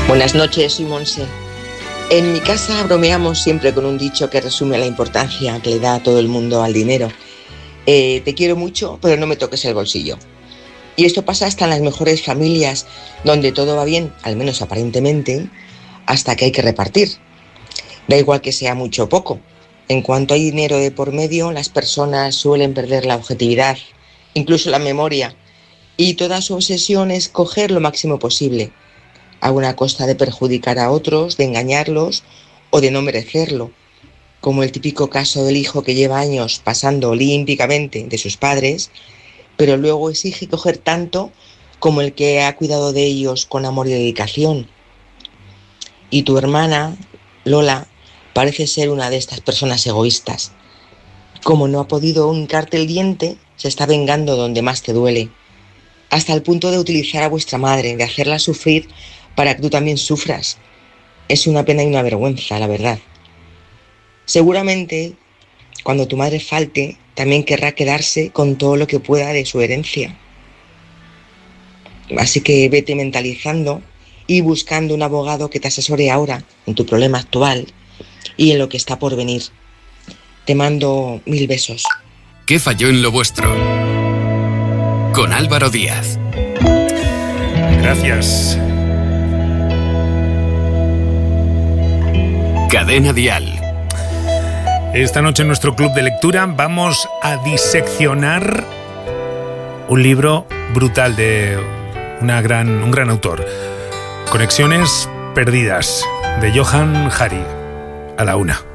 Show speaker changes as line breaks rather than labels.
Buenas noches, soy Monse. En mi casa bromeamos siempre con un dicho que resume la importancia que le da a todo el mundo al dinero. Te quiero mucho, pero no me toques el bolsillo. Y esto pasa hasta en las mejores familias, donde todo va bien, al menos aparentemente, hasta que hay que repartir. Da igual que sea mucho o poco. En cuanto hay dinero de por medio, las personas suelen perder la objetividad, incluso la memoria, y toda su obsesión es coger lo máximo posible, a una costa de perjudicar a otros, de engañarlos o de no merecerlo, como el típico caso del hijo que lleva años pasando olímpicamente de sus padres, pero luego exige coger tanto como el que ha cuidado de ellos con amor y dedicación. Y tu hermana, Lola, parece ser una de estas personas egoístas. Como no ha podido hincarte el diente, se está vengando donde más te duele, hasta el punto de utilizar a vuestra madre, de hacerla sufrir para que tú también sufras. Es una pena y una vergüenza, la verdad. Seguramente, cuando tu madre falte, también querrá quedarse con todo lo que pueda de su herencia. Así que vete mentalizando y buscando un abogado que te asesore ahora en tu problema actual y en lo que está por venir. Te mando 1000 besos.
¿Qué falló en lo vuestro? Con Álvaro Díaz.
Gracias.
Cadena Dial.
Esta noche en nuestro club de lectura vamos a diseccionar un libro brutal de un gran autor. Conexiones perdidas, de Johann Hari. A la 1.